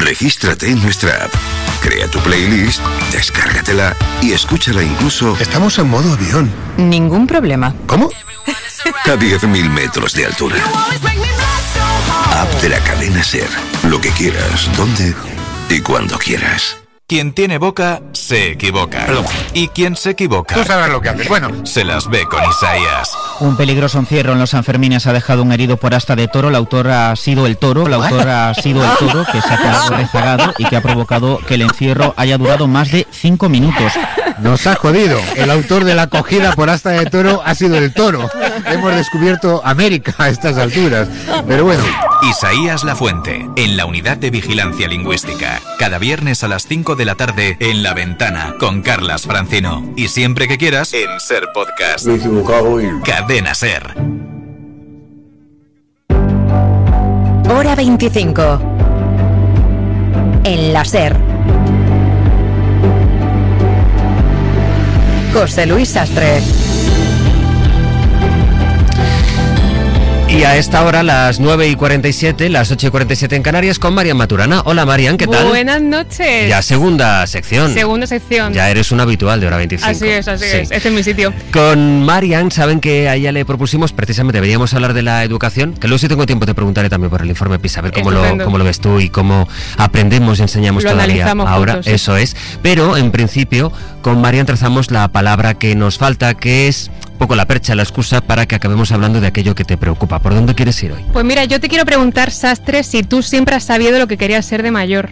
Regístrate en nuestra app, crea tu playlist, descárgatela y escúchala incluso... Estamos en modo avión. Ningún problema. ¿Cómo? A 10.000 metros de altura. App de la cadena SER. Lo que quieras, donde y cuando quieras. Quien tiene boca, se equivoca. Perdón. Y quien se equivoca... Tú sabes lo que haces. Bueno. Se las ve con Isaías. Un peligroso encierro en los Sanfermines ha dejado un herido por asta de toro. El autor ha sido el toro. El autor ha sido el toro que se ha quedado rezagado y que ha provocado que el encierro haya durado más de 5 minutos. Nos ha jodido. El autor de la cogida por asta de toro ha sido el toro. Hemos descubierto América a estas alturas. Pero bueno. Isaías Lafuente, en la Unidad de Vigilancia Lingüística. Cada viernes a las 5 de la tarde en La Ventana con Carlas Francino. Y siempre que quieras en SER Podcast. Me he equivocado y... Cadena SER. Hora 25. En la SER. José Luis Sastre. Y a esta hora, las 9:47, las 8:47 en Canarias, con Marian Maturana. Hola Marian, ¿qué tal? Buenas noches. Ya segunda sección. Segunda sección. Ya eres un habitual de Hora 25. Así es. Este es mi sitio. Con Marian, saben que a ella le propusimos, precisamente, deberíamos hablar de la educación, que luego si tengo tiempo te preguntaré también por el informe PISA, a ver cómo lo ves tú y cómo aprendemos y enseñamos todavía ahora. Juntos, sí. Eso es. Pero, en principio, con Marian trazamos la palabra que nos falta, que es un poco la percha, la excusa para que acabemos hablando de aquello que te preocupa. ¿Por dónde quieres ir hoy? Pues mira, yo te quiero preguntar, Sastre, si tú siempre has sabido lo que querías ser de mayor.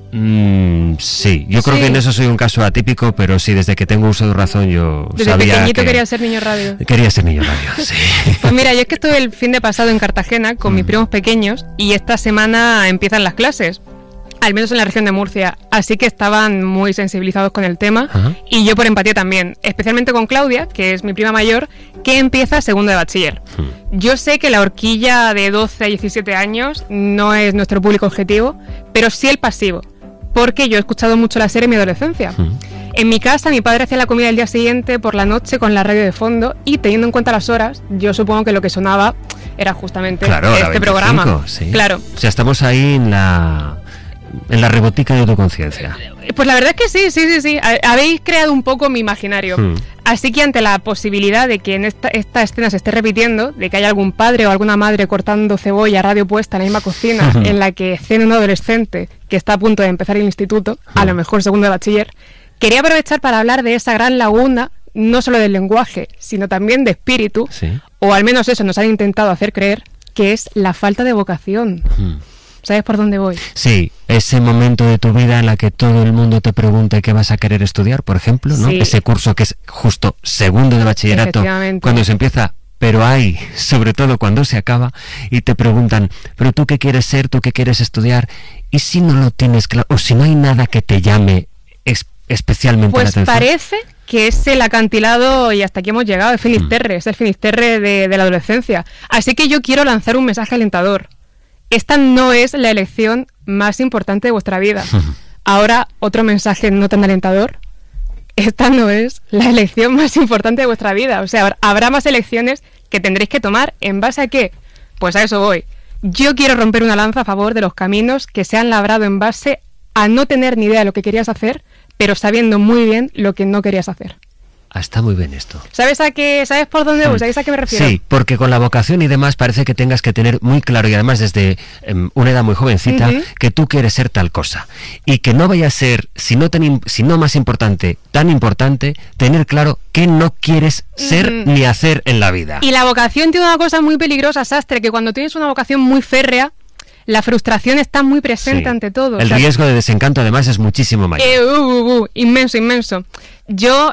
Sí, yo creo que en eso soy un caso atípico, pero sí, desde que tengo uso de razón yo desde sabía pequeñito que querías ser niño radio. Quería ser niño radio, sí. Pues mira, yo es que estuve el fin de pasado en Cartagena con mis primos pequeños y esta semana empiezan las clases. Al menos en la región de Murcia, así que estaban muy sensibilizados con el tema. Ajá. Y yo por empatía también, especialmente con Claudia, que es mi prima mayor, que empieza segundo de bachiller. Yo sé que la horquilla de 12 a 17 años no es nuestro público objetivo, pero sí el pasivo, porque yo he escuchado mucho la SER en mi adolescencia. En mi casa mi padre hacía la comida el día siguiente por la noche con la radio de fondo y teniendo en cuenta las horas, yo supongo que lo que sonaba era justamente este 25, programa. Sí. Claro. O sea, estamos ahí en la rebotica de tu conciencia. Pues la verdad es que sí. Habéis creado un poco mi imaginario. Así que ante la posibilidad de que en esta escena se esté repitiendo, de que haya algún padre o alguna madre cortando cebolla, radio puesta en la misma cocina, en la que cena un adolescente que está a punto de empezar el instituto, a lo mejor segundo de bachiller, quería aprovechar para hablar de esa gran laguna, no solo del lenguaje, sino también de espíritu, o al menos eso nos han intentado hacer creer, que es la falta de vocación. ¿Sabes por dónde voy? Sí, ese momento de tu vida en la que todo el mundo te pregunta qué vas a querer estudiar, por ejemplo, ¿no? Sí. Ese curso que es justo segundo de bachillerato, cuando se empieza, pero hay, sobre todo cuando se acaba, y te preguntan, ¿pero tú qué quieres ser? ¿Tú qué quieres estudiar? Y si no lo tienes claro, o si no hay nada que te llame especialmente la atención. Pues parece que es el acantilado y hasta aquí hemos llegado, es Finisterre, es el Finisterre de la adolescencia. Así que yo quiero lanzar un mensaje alentador. Esta no es la elección más importante de vuestra vida. Ahora, otro mensaje no tan alentador. Esta no es la elección más importante de vuestra vida. O sea, habrá más elecciones que tendréis que tomar. ¿En base a qué? Pues a eso voy. Yo quiero romper una lanza a favor de los caminos que se han labrado en base a no tener ni idea de lo que querías hacer, pero sabiendo muy bien lo que no querías hacer. Está muy bien esto. ¿Sabes por dónde voy? ¿Sabes a qué me refiero? Sí, porque con la vocación y demás parece que tengas que tener muy claro, y además desde una edad muy jovencita, que tú quieres ser tal cosa. Y que no vaya a ser, si no más importante, tan importante, tener claro qué no quieres ser ni hacer en la vida. Y la vocación tiene una cosa muy peligrosa, Sastre, que cuando tienes una vocación muy férrea, la frustración está muy presente ante todo. El riesgo de desencanto además es muchísimo mayor. Inmenso. Yo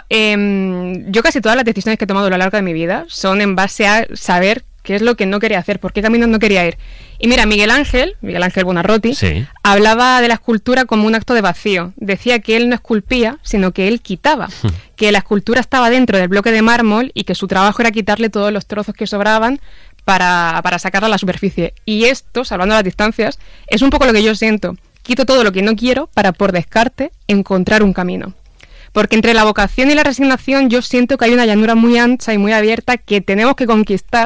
casi todas las decisiones que he tomado a lo largo de mi vida son en base a saber qué es lo que no quería hacer, por qué caminos no quería ir. Y mira, Miguel Ángel Buonarroti, hablaba de la escultura como un acto de vacío. Decía que él no esculpía, sino que él quitaba. Que la escultura estaba dentro del bloque de mármol y que su trabajo era quitarle todos los trozos que sobraban para sacarla a la superficie. Y esto, salvando las distancias, es un poco lo que yo siento. Quito todo lo que no quiero para, por descarte, encontrar un camino. Porque entre la vocación y la resignación yo siento que hay una llanura muy ancha y muy abierta que tenemos que conquistar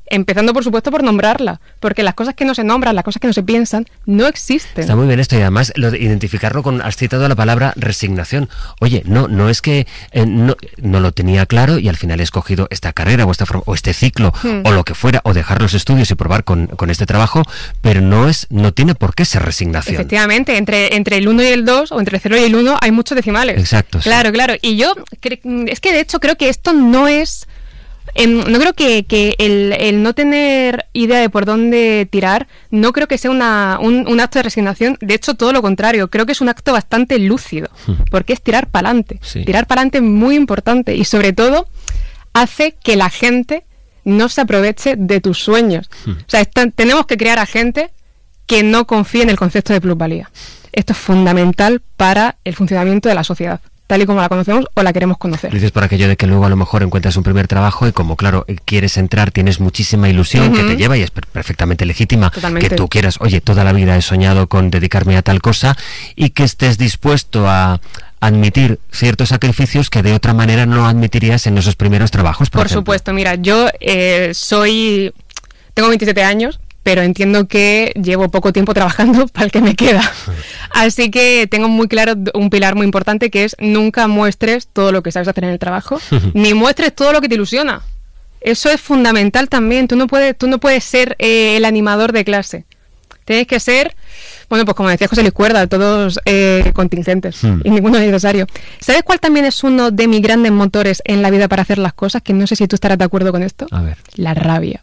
Empezando, por supuesto, por nombrarla, porque las cosas que no se nombran, las cosas que no se piensan, no existen. Está muy bien esto, y además identificarlo con, has citado la palabra resignación. Oye, no es que no lo tenía claro y al final he escogido esta carrera o este ciclo o lo que fuera, o dejar los estudios y probar con este trabajo, pero no tiene por qué ser resignación. Efectivamente, entre el 1 y el 2, o entre el 0 y el 1, hay muchos decimales. Exacto. Claro, sí. claro. Y yo, es que de hecho creo que esto no es... no creo que el no tener idea de por dónde tirar, no creo que sea un acto de resignación. De hecho, todo lo contrario, creo que es un acto bastante lúcido, porque es tirar para adelante. Sí. Tirar para adelante es muy importante y sobre todo hace que la gente no se aproveche de tus sueños. O sea, tenemos que crear a gente que no confíe en el concepto de plusvalía. Esto es fundamental para el funcionamiento de la sociedad, tal y como la conocemos o la queremos conocer. Dices por aquello de que luego a lo mejor encuentras un primer trabajo y como, claro, quieres entrar, tienes muchísima ilusión que te lleva y es perfectamente legítima. Totalmente. Que tú quieras, oye, toda la vida he soñado con dedicarme a tal cosa, y que estés dispuesto a admitir ciertos sacrificios que de otra manera no admitirías en esos primeros trabajos, por ejemplo. Supuesto, mira, yo tengo 27 años, pero entiendo que llevo poco tiempo trabajando para el que me queda. Así que tengo muy claro un pilar muy importante, que es nunca muestres todo lo que sabes hacer en el trabajo, ni muestres todo lo que te ilusiona. Eso es fundamental también. Tú no puedes ser el animador de clase. Tienes que ser, bueno, pues como decía José Luis Cuerda, todos contingentes y ninguno necesario. ¿Sabes cuál también es uno de mis grandes motores en la vida para hacer las cosas? Que no sé si tú estarás de acuerdo con esto. A ver. La rabia.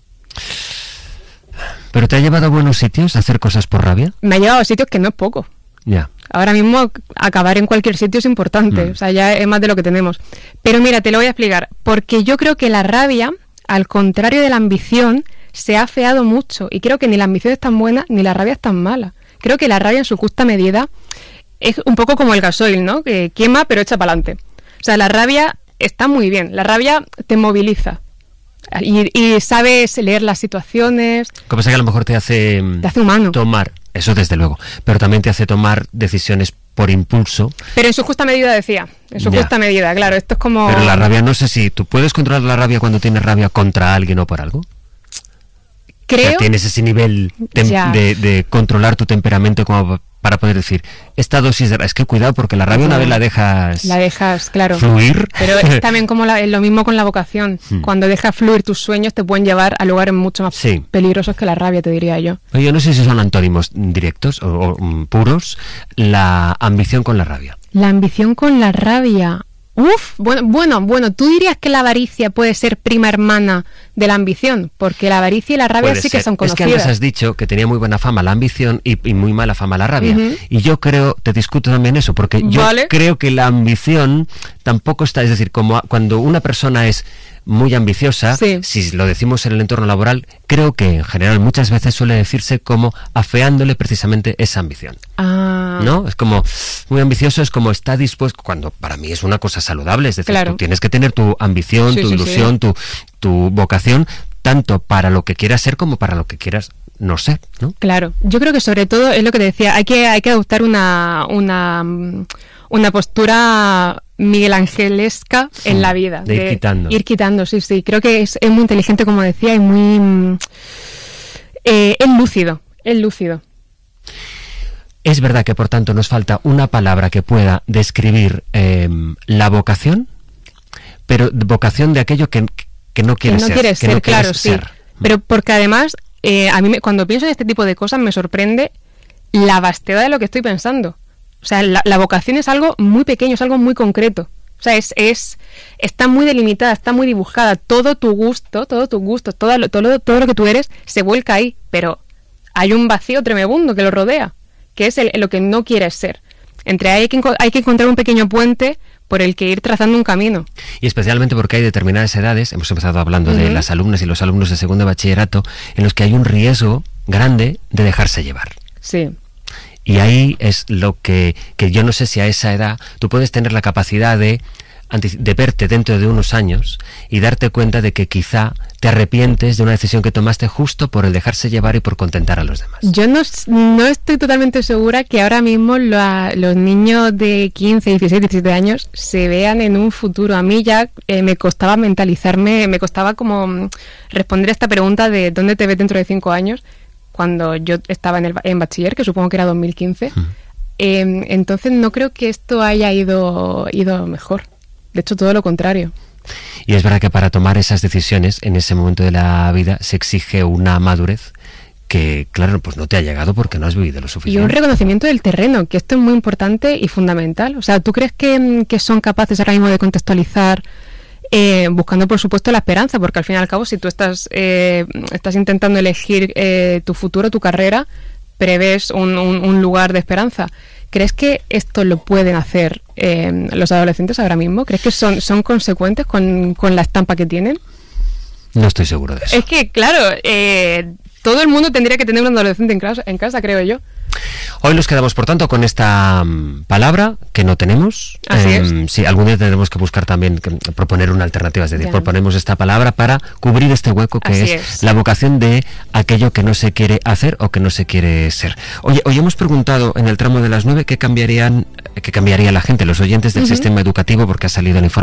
¿Pero te ha llevado a buenos sitios a hacer cosas por rabia? Me ha llevado a sitios que no es poco. Ya. Ahora mismo acabar en cualquier sitio es importante, o sea, ya es más de lo que tenemos. Pero mira, te lo voy a explicar, porque yo creo que la rabia, al contrario de la ambición, se ha afeado mucho, y creo que ni la ambición es tan buena ni la rabia es tan mala. Creo que la rabia en su justa medida es un poco como el gasoil, ¿no? Que quema pero echa para adelante. O sea, la rabia está muy bien, la rabia te moviliza. Y sabes leer las situaciones. Lo que pasa es que a lo mejor te hace humano. Tomar, eso desde luego, pero también te hace tomar decisiones por impulso. Pero en su justa medida, decía. En su justa medida, claro. Esto es como... Pero la rabia, no sé si tú puedes controlar la rabia cuando tienes rabia contra alguien o por algo. Creo... O sea, tienes ese nivel de controlar tu temperamento como para poder decir, esta dosis de... Es que cuidado, porque la rabia una vez la dejas claro, fluir. Pero es también como lo mismo con la vocación. Cuando dejas fluir tus sueños te pueden llevar a lugares mucho más peligrosos que la rabia, te diría yo. Pero yo no sé si son antónimos directos o puros, la ambición con la rabia. La ambición con la rabia... Bueno, tú dirías que la avaricia puede ser prima hermana de la ambición, porque la avaricia y la rabia sí que son conocidas. Es que antes has dicho que tenía muy buena fama la ambición y muy mala fama la rabia. Y yo creo, te discuto también eso, porque yo creo que la ambición tampoco está, es decir, como cuando una persona es muy ambiciosa, si lo decimos en el entorno laboral, creo que en general muchas veces suele decirse como afeándole precisamente esa ambición. ¿No? Es como muy ambicioso, es como está dispuesto, cuando para mí es una cosa saludable, es decir, tú tienes que tener tu ambición, tu ilusión, tu vocación, tanto para lo que quieras ser como para lo que quieras no ser, ¿no? Claro, yo creo que sobre todo es lo que te decía, hay que adoptar una postura miguelangelesca en la vida. De ir quitando. Sí. Creo que es muy inteligente, como decía, y muy... es lúcido. Es verdad que, por tanto, nos falta una palabra que pueda describir la vocación, pero vocación de aquello que no quieres ser. Claro, sí. Pero porque además, a mí cuando pienso en este tipo de cosas me sorprende la vastedad de lo que estoy pensando. O sea, la vocación es algo muy pequeño, es algo muy concreto. O sea, está muy delimitada, está muy dibujada. Todo tu gusto, todo lo que tú eres se vuelca ahí. Pero hay un vacío tremebundo que lo rodea, que es lo que no quieres ser. Entre ahí hay que encontrar un pequeño puente por el que ir trazando un camino. Y especialmente porque hay determinadas edades, hemos empezado hablando de las alumnas y los alumnos de segundo de bachillerato, en los que hay un riesgo grande de dejarse llevar. Sí. Y ahí es lo que yo no sé si a esa edad tú puedes tener la capacidad de de verte dentro de unos años y darte cuenta de que quizá te arrepientes de una decisión que tomaste justo por el dejarse llevar y por contentar a los demás. Yo no estoy totalmente segura que ahora mismo los niños de 15, 16, 17 años se vean en un futuro. A mí ya me costaba mentalizarme, me costaba como responder a esta pregunta de ¿dónde te ves dentro de 5 años? Cuando yo estaba en bachiller, que supongo que era 2015. Entonces no creo que esto haya ido mejor. De hecho, todo lo contrario. Y es verdad que para tomar esas decisiones en ese momento de la vida se exige una madurez que, claro, pues no te ha llegado porque no has vivido lo suficiente. Y un reconocimiento del terreno, que esto es muy importante y fundamental. O sea, ¿tú crees que son capaces ahora mismo de contextualizar, buscando por supuesto la esperanza? Porque al fin y al cabo, si tú estás intentando elegir tu futuro, tu carrera, prevés un lugar de esperanza. ¿Crees que esto lo pueden hacer los adolescentes ahora mismo? ¿Crees que son consecuentes con la estampa que tienen? No estoy seguro de eso. Es que, claro, todo el mundo tendría que tener un adolescente en casa, creo yo. Hoy nos quedamos, por tanto, con esta palabra que no tenemos. Así es. Sí, algún día tendremos que buscar también, proponer una alternativa. Es decir, proponemos esta palabra para cubrir este hueco que es la vocación de aquello que no se quiere hacer o que no se quiere ser. Oye, hoy hemos preguntado en el tramo de las 9 qué cambiaría la gente, los oyentes del sistema educativo, porque ha salido el informe